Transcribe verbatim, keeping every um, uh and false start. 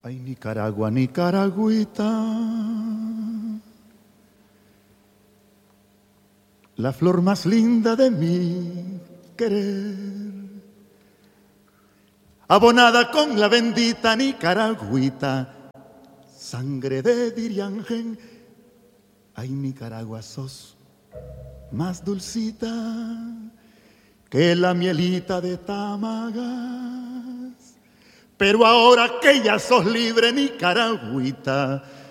Ay, Nicaragua, Nicaragüita, la flor más linda de mi querer, abonada con la bendita Nicaragüita, sangre de Diriangen. Ay, Nicaragua, sos más dulcita que la mielita de Tamagas. Pero ahora que ya sos libre, Nicaragüita,